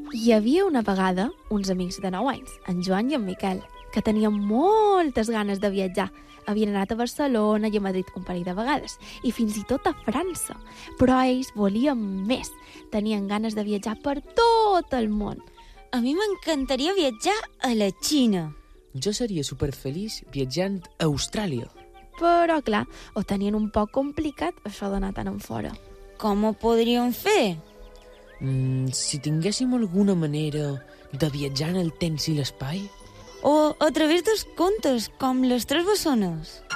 Hi havia una vegada uns amics de 9 anys, en Joan i en Miquel, que tenien moltes ganes de viatjar. Havien anat a Barcelona i a Madrid un parell de vegades, i fins i tot a França. Però ells volien més. Tenien ganes de viatjar per tot el món. A mi m'encantaria viatjar a la Xina. Jo seria superfeliç viatjant a Austràlia. Però, clar, ho tenien un poc complicat, això d'anar tan enfora. Com ho podríem fer? Si tinguéssim alguna manera de viatjar en el temps i l'espai... O a través dels contes, com les tres bessones.